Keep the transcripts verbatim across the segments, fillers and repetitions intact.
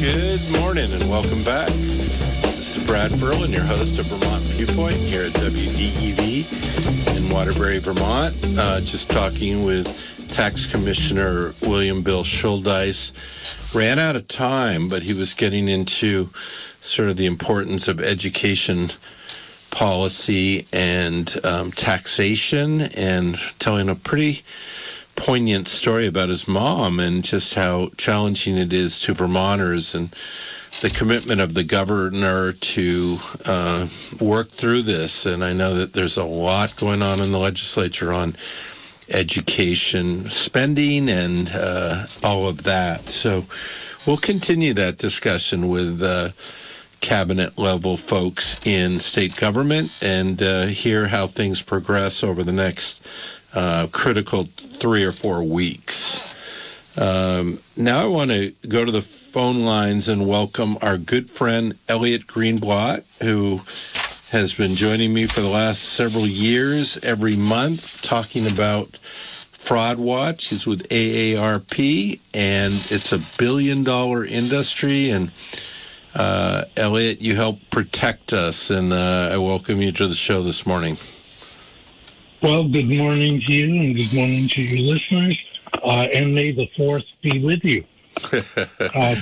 Good morning and welcome back. This is Brad Berlin, your host of Vermont Viewpoint here at W D E V in Waterbury, Vermont. Uh, just talking with Tax Commissioner William Bill Schuldeis. Ran out of time, but he was getting into sort of the importance of education policy and um, taxation, and telling a pretty poignant story about his mom and just how challenging it is to Vermonters, and the commitment of the governor to uh, work through this. And I know that there's a lot going on in the legislature on education spending and uh, all of that. So we'll continue that discussion with uh, cabinet level folks in state government and uh, hear how things progress over the next uh, critical three or four weeks. Um, now I want to go to the phone lines and welcome our good friend Elliot Greenblatt, who has been joining me for the last several years, every month, talking about Fraud Watch. He's with A A R P, and it's a billion-dollar industry. And uh, Elliot, you help protect us, and uh, I welcome you to the show this morning. Well, good morning to you, and good morning to your listeners, uh, and may the fourth be with you. uh,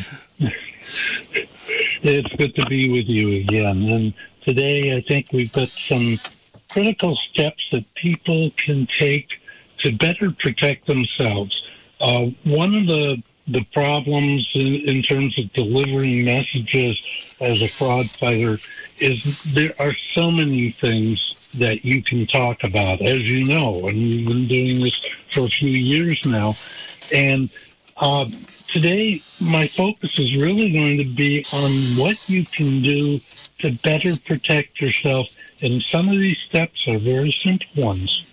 it's good to be with you again. And today, I think we've got some critical steps that people can take to better protect themselves. Uh, one of the the problems in, in terms of delivering messages as a fraud fighter is there are so many things that you can talk about, as you know, and we've been doing this for a few years now. And uh, today, my focus is really going to be on what you can do to better protect yourself. And some of these steps are very simple ones.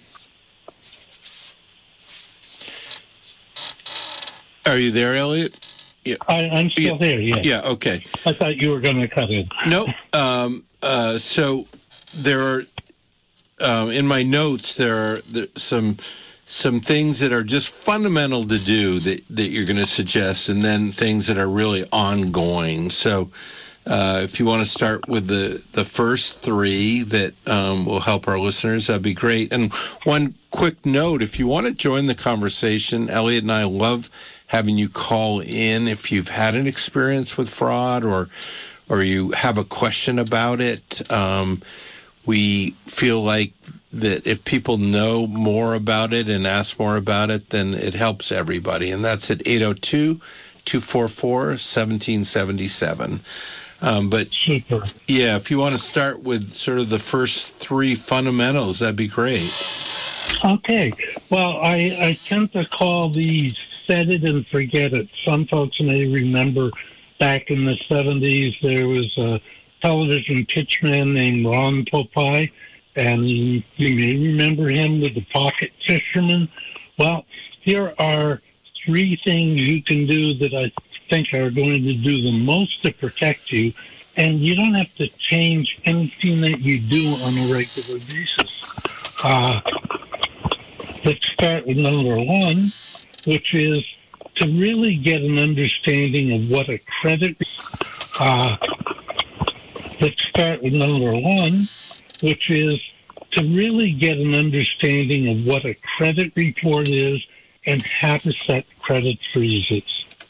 Are you there, Elliot? Yeah. I, I'm still yeah. here, yes. Yeah, okay. I thought you were going to cut in. No. Um, uh, so there are, um, in my notes, there are there, some some things that are just fundamental to do that, that you're going to suggest, and then things that are really ongoing. So uh, if you want to start with the, the first three that um, will help our listeners, that'd be great. And one quick note, if you want to join the conversation, Elliot and I love having you call in if you've had an experience with fraud or or you have a question about it. Um, we feel like that if people know more about it and ask more about it, then it helps everybody. And that's at eight oh two, two four four, one seven seven seven. Um, but, Super. yeah, if you want to start with sort of the first three fundamentals, that'd be great. Okay. Well, I, I tend to call these set it and forget it. Some folks may remember back in the seventies, there was a television pitchman named Ron Popeil, and you may remember him with the Pocket Fisherman. Well, here are three things you can do that I think are going to do the most to protect you, and you don't have to change anything that you do on a regular basis. Uh, let's start with number one, which is to really get an understanding of what a credit uh, let's start with number one, which is to really get an understanding of what a credit report is and how to set credit freezes.